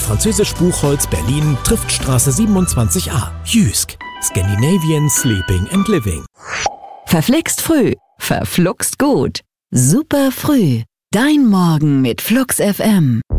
Französisch Buchholz, Berlin, Triftstraße 27a. Jysk. Scandinavian Sleeping and Living. Verflixt früh, verfluxt gut. Super früh. Dein Morgen mit Flux FM.